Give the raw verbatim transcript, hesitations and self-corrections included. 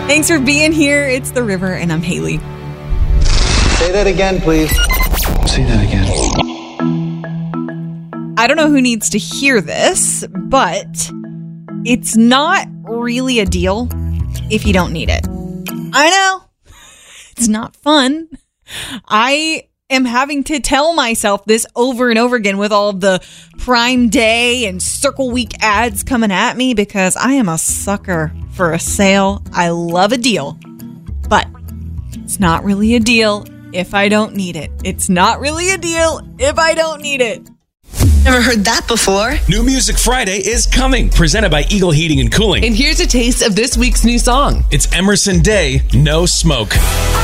Thanks for being here. It's The River, and I'm Haley. Say that again, please. Say that again. I don't know who needs to hear this, but it's not really a deal if you don't need it. I know. It's not fun. I am having to tell myself this over and over again with all of the Prime Day and Circle Week ads coming at me because I am a sucker for a sale. I love a deal, but it's not really a deal if I don't need it. It's not really a deal if I don't need it. Never heard that before. New Music Friday is coming, presented by Eagle Heating and Cooling. And here's a taste of this week's new song. It's Emerson Day, No Smoke.